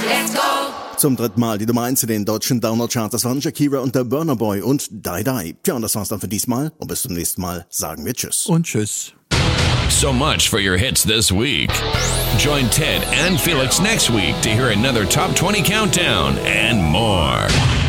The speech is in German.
Let's go! Zum dritten Mal die Nummer 1 in den deutschen Download-Charts. Das waren Shakira und der Burna Boy und Die Die. Tja, und das war's dann für diesmal. Und bis zum nächsten Mal sagen wir Tschüss. Und Tschüss. So much for your hits this week. Join Ted and Felix next week to hear another Top 20 countdown and more.